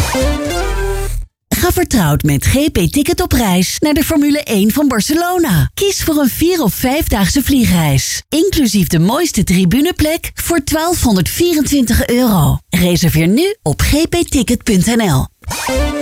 Ga vertrouwd met GP Ticket op reis naar de Formule 1 van Barcelona. Kies voor een 4 of 5-daagse vliegreis. Inclusief de mooiste tribuneplek voor €1224. Reserveer nu op gpticket.nl.